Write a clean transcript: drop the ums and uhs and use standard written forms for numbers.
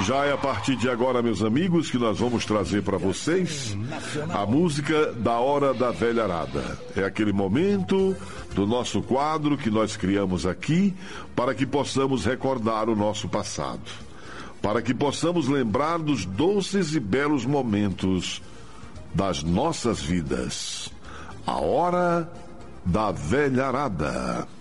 Já é a partir de agora, meus amigos, que nós vamos trazer para vocês a música da Hora da Velharada. É aquele momento do nosso quadro que nós criamos aqui para que possamos recordar o nosso passado, para que possamos lembrar dos doces e belos momentos das nossas vidas. A Hora da Velharada.